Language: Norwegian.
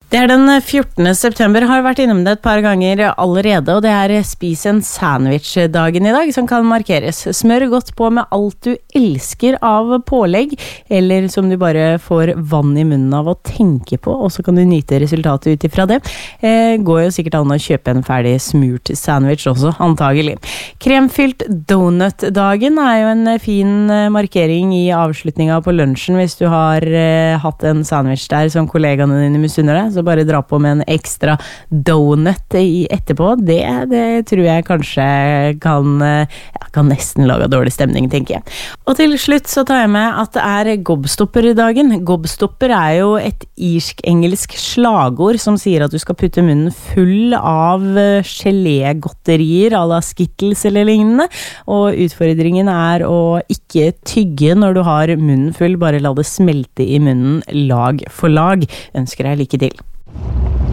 Det den 14. september, har vært innom det et par ganger allerede, og det spis en sandwich-dagen i dag, som kan markeres. Smør godt på med alt du elsker av pålegg, eller som du bare får vann i munnen av å tenke på, og så kan du nyte resultatet ut ifra det. Går jo sikkert an å kjøpe en ferdig smurt sandwich også, antagelig. Kremfylt donut-dagen jo en fin markering i avslutningen på lunsjen, hvis du har hatt en sandwich der som kollegaene dine misunner deg, så bare dra på med en ekstra donut etterpå. Det tror jeg kanskje kan nesten lage dårlig stemning, tenker jeg. Og til slutt så tar jeg med at det gobstopper-dagen. Gobstopper jo et irsk-engelsk slagord som sier at du skal putte munnen full av gelégodterier à la Skittles eller lignende, og utfordringen å ikke tygge når du har munnen full, bare la det smelte i munnen lag for lag. Ønsker deg lykke til.